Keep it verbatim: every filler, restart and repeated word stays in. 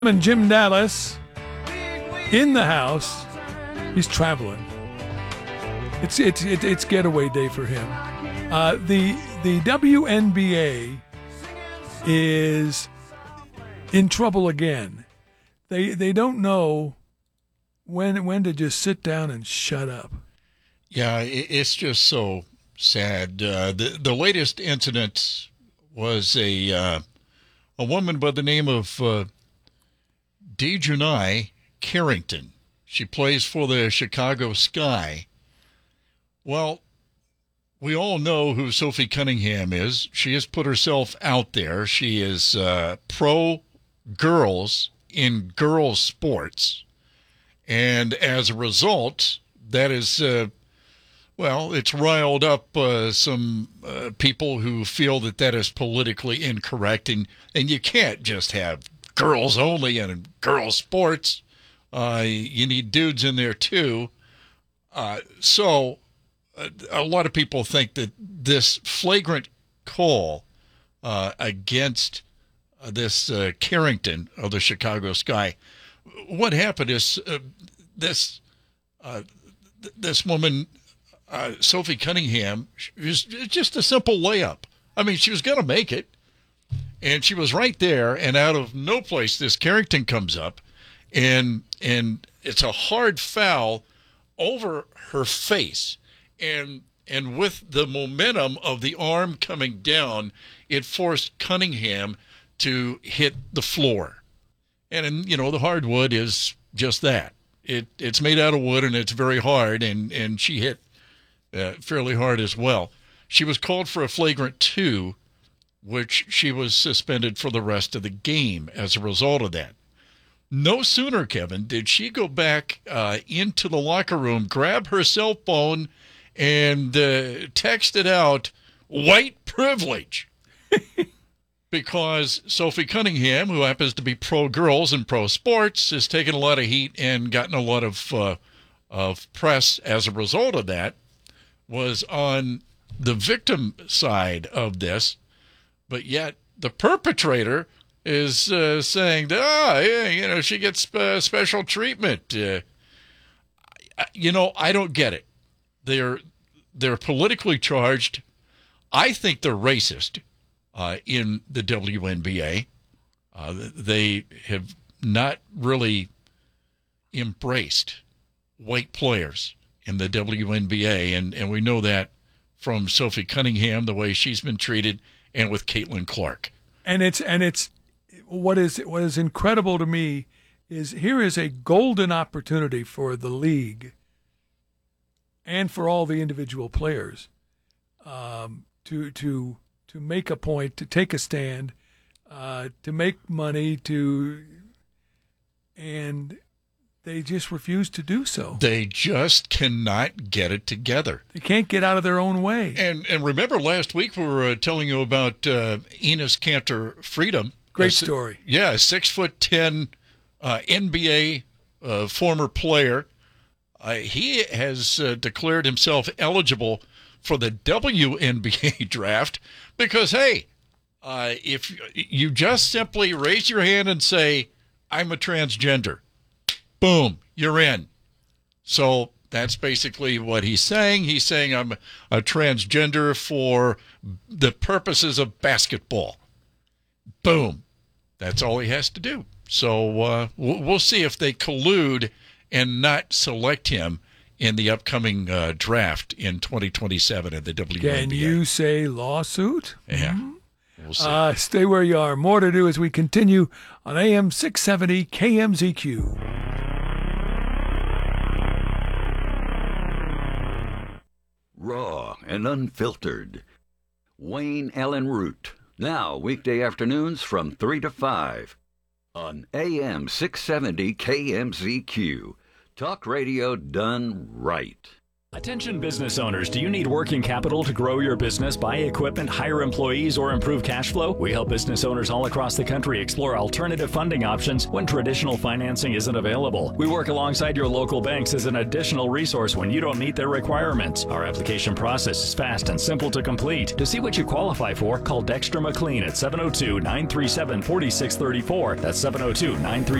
And Jim Dallas in the house. He's traveling. It's it's it's, it's getaway day for him. Uh, the the W N B A is in trouble again. They they don't know when when to just sit down and shut up. Yeah, it's just so sad. Uh, the the latest incident was a uh, a woman by the name of uh, Dejanay Carrington. She plays for the Chicago Sky. Well, we all know who Sophie Cunningham is. She has put herself out there. She is uh, pro girls in girls sports, and as a result, that is. Uh, Well, it's riled up uh, some uh, people who feel that that is politically incorrect, and, and you can't just have girls only and girls sports. Uh, you need dudes in there too. Uh, so uh, a lot of people think that this flagrant call uh, against uh, this uh, Carrington of the Chicago Sky, what happened is uh, this uh, th- this woman. Uh, Sophie Cunningham was just a simple layup. I mean, she was going to make it, and she was right there, and out of no place, this Carrington comes up, and and it's a hard foul over her face, and and with the momentum of the arm coming down, it forced Cunningham to hit the floor. And, and you know, the hardwood is just that. It It's made out of wood, and it's very hard, and, and she hit Uh, fairly hard as well. She was called for a flagrant two, which she was suspended for the rest of the game as a result of that. No sooner, Kevin, did she go back uh, into the locker room, grab her cell phone, and uh, text it out, white privilege. Because Sophie Cunningham, who happens to be pro-girls and pro-sports, has taken a lot of heat and gotten a lot of, uh, of press as a result of that. Was on the victim side of this, but yet the perpetrator is uh, saying, ah, yeah, you know, she gets uh, special treatment. Uh, you know, I don't get it. They're they're politically charged. I think they're racist uh, in the W N B A. Uh, they have not really embraced white players in the W N B A, and, and we know that from Sophie Cunningham, the way she's been treated, and with Caitlin Clark. And it's and it's what is what is incredible to me is here is a golden opportunity for the league and for all the individual players um, to to to make a point, to take a stand, uh, to make money, to and. They just refuse to do so. They just cannot get it together. They can't get out of their own way. And and remember last week we were uh, telling you about uh, Enes Kanter Freedom. Great story. Uh, yeah, a six foot ten uh, N B A uh, former player. Uh, he has uh, declared himself eligible for the W N B A draft because, hey, uh, if you just simply raise your hand and say, I'm a transgender, boom, you're in. So that's basically what he's saying. He's saying I'm a transgender for the purposes of basketball. Boom. That's all he has to do. So uh, we'll see if they collude and not select him in the upcoming uh, draft in twenty twenty-seven at the W N B A. Can you say lawsuit? Yeah. Mm-hmm. We'll see. Uh, stay where you are. More to do as we continue on A M six seventy K M Z Q. Raw and unfiltered. Wayne Allen Root. Now, weekday afternoons from three to five on A M six seventy K M Z Q. Talk radio done right. Attention business owners, do you need working capital to grow your business, buy equipment, hire employees, or improve cash flow? We help business owners all across the country explore alternative funding options when traditional financing isn't available. We work alongside your local banks as an additional resource when you don't meet their requirements. Our application process is fast and simple to complete. To see what you qualify for, call Dexter McLean at seven oh two, nine three seven, four six three four. That's seven oh two, nine three seven,